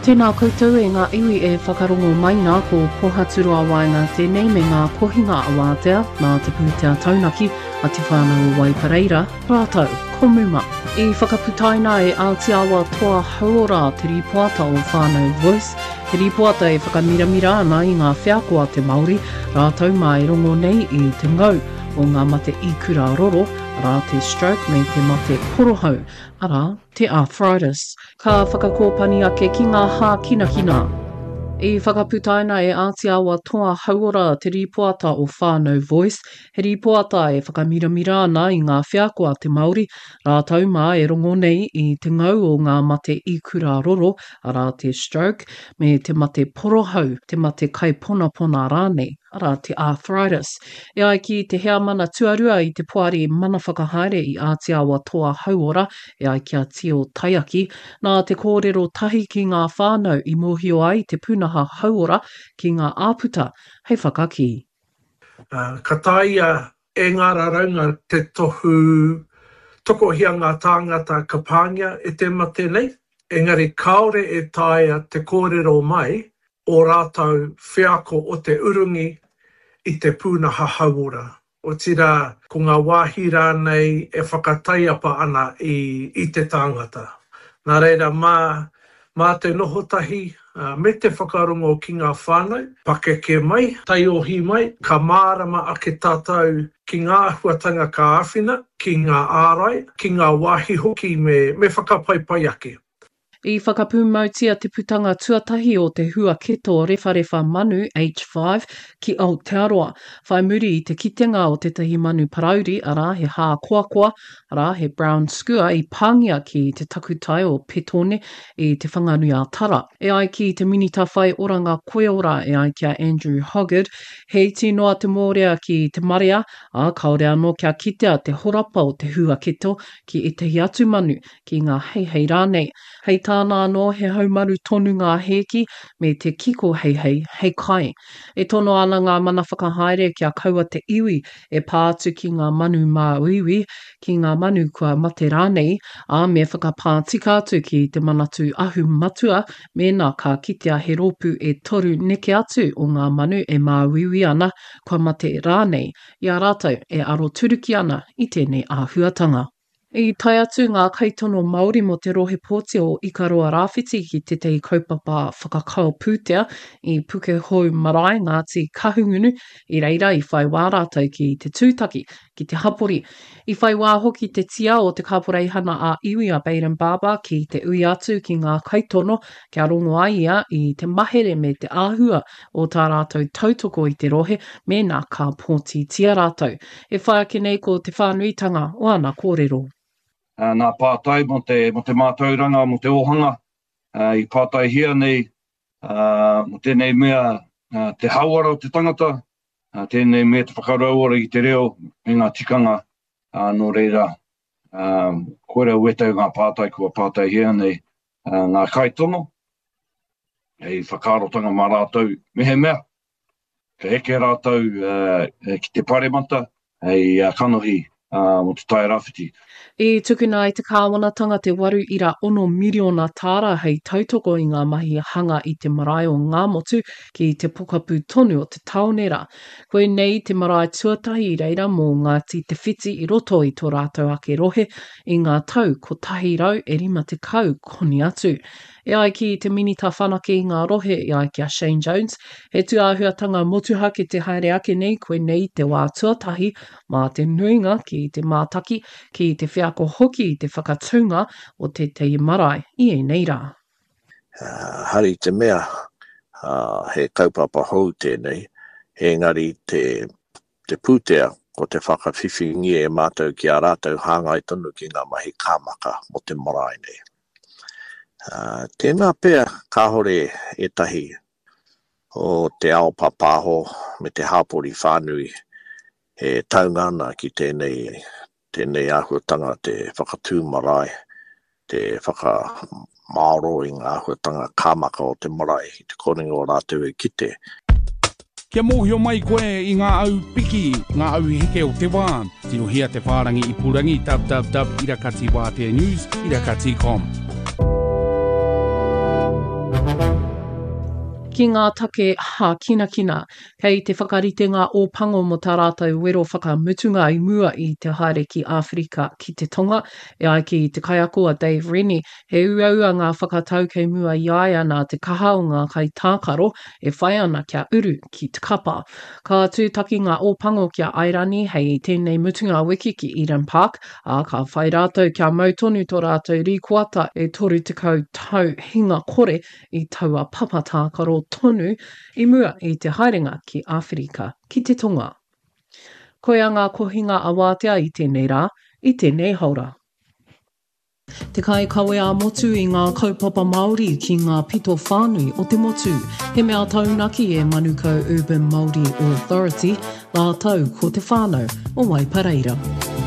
Tēnā koutou e ngā iwi e whakarongo mai ngā ko pohaturua waenga tēnei me ngā kohinga a wātea nā te pūtea taunaki a te whānau Waipareira, rātau, komuma. I whakaputaina e Aotearoa toa hauora te ripoata o whānau Voice. Te ripoata e whakamiramira ana i ngā whiakoa te Māori, rātau mai rongo nei i te ngau o ngā mate ikura roro, ara te stroke me te mate porohau, ara te arthritis. Ka whakakōpani ake ki ngā hā kina. I whakaputaina e Aotearoa toa hauora te ripoata o whānau Voice. He ripoata e whakamiramira ana i ngā whiakoa te Māori, rātau mai e rongo nei i te ngau o ngā mate ikura roro, ara te stroke, me te mate porohau, te mate kaiponapona rānei, ara te arthritis. E ai ki te hea mana tuarua i te poari mana whakahaere i Aotearoa toa hauora, e ai kia tio taiaki, nā te kōrero tahi ki ngā whānau i mōhio ai te punaha hauora ki ngā āputa. Hei whakaki. Ka taia e ngā raunga te tokohia ngā tāngata ka pāngia e te mate nei. Engari kaore e taia te kōrero mai o rātau whiako o te urungi i te pūnaha hauora. O tira, ko ngā wāhi rānei e whakataiapa ana i te tāngata. Nā reira, mā te nohotahi, me te whakarongo ki ngā whānau, pakeke mai, taiohi mai, ka mārama ake tātou ki ngā huatanga ka āwhina, ki ngā ārai, ki ngā wāhi hoki me whakapaipai ake. I whakapūmautia te putanga tuatahi o te hua keto rewharewha manu H5 ki Aotearoa. Whai muri i te kitenga o tetahi manu parauri, ara he hā koakoa, ara he brown skua i pāngia ki te takutai o Petone i te whanganui a Tara. E ai ki te minita whai oranga koeora e ai kia Andrew Hoggard, hei tinoa te mōrea ki te marea, a kaore anō kia kitea te horapa o te hua keto ki etahi atu manu ki ngā heihei rānei. Hei tāna anō he haumaru tonu ngā heki me te kiko hei kai. E tono ana ngā mana whakahaere kia kaua te iwi e pātu ki ngā manu mā uiwi, ki ngā manu kua mate rānei, a me whakapātika atu ki te manatu ahu matua, me nā ka kitea he rōpu e toru neke atu o ngā manu e mā uiwi ana kua mate rānei. Ia rātou e aro turuki ana i tēnei āhuatanga. I tai atu ngā kaitono Māori mo te rohe pōti o Ikaroa Rāwhiti ki te tei kaupapa whakakao pūtea i puke hou marae Ngāti Kahungunu i reira i whai wā rātou ki te tūtaki, ki te hapori. I whai wā hoki te tia o te kāporeihana a iwi a Baden Baba ki te ui atu ki ngā kaitono kia rongo ai ia i te mahere me te āhua o tā rātou tautoko i te rohe me nā ka pōti tia rātou. E whai ake nei ko te whānuitanga o ana kōrero. Nā pātai mo te mātauranga, mo te ohanga, i pātai hia nei, mo tēnei mea te hauara o te tangata, tēnei mea te whakarauara i te reo i ngā tikanga, nō reira, koera uetau ngā pātai kua pātai hia nei, ngā kaitono, hei whakarotanga mā rātou mehe mea, ka eke rātou ki te paremata, hei kanohi mo te tai Rāwhiti. I tukuna i te kāwanatanga te 8.6 miriona tāra hei tautoko i ngā mahi hanga i te marae o ngā motu ki te pokapū tonu o te taonera. Koe nei te marae tuatahi i reira mō Ngāti Te Whiti i roto i tō rātou ake rohe i ngā tau ko 150 koni atu. E ai ki te minita whanake i ngā rohe i ai kia Shane Jones, he tu āhuatanga motuha ki te haere ake nei koe nei te wā tuatahi mā te nuinga ki te mātaki ki te whiako hoki i te whakatunga o te tei marae i e nei rā. Hari te mea, he kaupapa hou tēnei, he ngari te pūtea ko te whakawhiwhingi e mātou ki a rātou hāngai tonu ki ngā mahi kāmaka mo te marae nei. Tēnā pēr kāhore e tahi o te ao papāho me te hāpori whānui he taungana ki tēnei āhuatanga te whakatū marae, te whakamāoro i ngā āhuatanga kāmaka o te marae i te koringo rātou e kite. Kia mōhio mai koe i ngā au piki, ngā au heke o te wā. Tino hia te whārangi i purangi, www.irakatiwātea news, irakati.com. Ki ngā take kina, kei te whakaritenga o pango mo tā rātou wero whakamutunga i mua i te haere ki Āwherika ki te tonga, e ai ki te kaiakoa Dave Rennie, he uaua ngā whakatau kei mua i ai ana te kaha o ngā kai tākaro e whai ana kia uru ki te kapa. Ka tūtaki ngā ōpango kia Airani hei tēnei mutunga wiki ki Eden Park, a ka whai rātou kia mautonu tō rātou rīkoata e 30 tau hinga kore i taua papa tākaro tonu i mua i te haerenga ki Āwherika ki te tonga. Koe a ngā kohinga a wātea i tēnei rā, i tēnei haura. Te kai kawe a motu i ngā kaupapa Māori ki ngā pito whānui o te motu. He mea taunaki e Manukau Urban Māori Authority, ngā tau ko te whānau o Waipareira.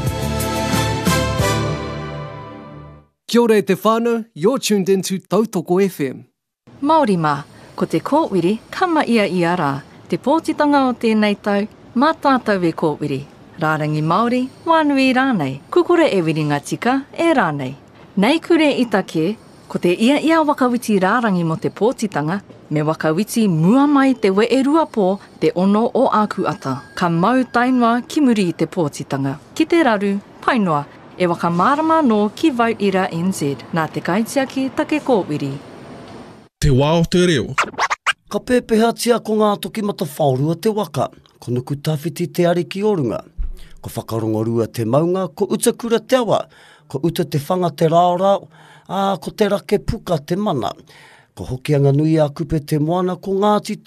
Kia ora e te whānau, you're tuned into Tautoko FM. Māori mā, ko te kōwiri kama ia i ara, te pōtitanga o tēnei tau, mā tātou e kōwiri. Rārangi Māori, wānui rānei, kukore e wiringa tika e rānei. Nei kure i take, ko te ia wakawiti rārangi mo te pōtitanga, me wakawiti mua mai te we e rua pō te ono o āku ata. Ka mau tainua ki muri i te pōtitanga. Ki te raru, painoa, e waka mārama no ki Vote Ira NZ, nā te kaitiaki take kōwiri. Te wā o te reo. Ka pēpeha tia ko ngā toki mata whaurua te waka, ko nuku tawhiti te ari ki orunga. Ko whakarongo te maunga, ko utakura te awa, ko uta te whanga te rāorao, ko te rake puka te mana. Ko hokianga nui a kupe te moana ko Ngāti